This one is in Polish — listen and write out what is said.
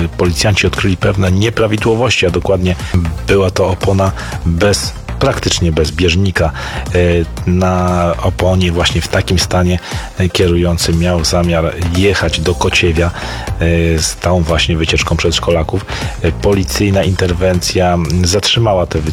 policjanci odkryli pewne nieprawidłowości, a dokładnie była to opona praktycznie bez bieżnika. Na oponie właśnie w takim stanie kierujący miał zamiar jechać do Kociewia z tą właśnie wycieczką przedszkolaków. Policyjna interwencja zatrzymała tę